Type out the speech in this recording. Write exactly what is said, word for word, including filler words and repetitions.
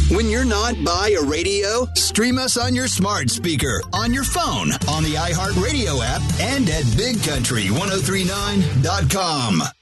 When you're not by a radio, stream us on your smart speaker, on your phone, on the iHeartRadio app, and at big country ten thirty-nine dot com.